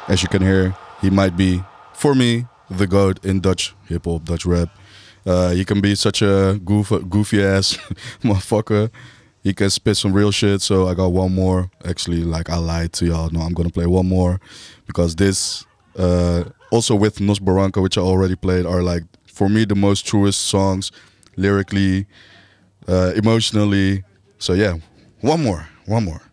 As you can hear, he might be, for me, the GOAT in Dutch hip-hop, Dutch rap. He can be such a goofy ass motherfucker. He can spit some real shit, so I got one more. Actually, like I lied to y'all. No, I'm gonna play one more because this, also with Nos Barranca, which I already played, are like for me the most truest songs, lyrically, emotionally. So yeah, one more.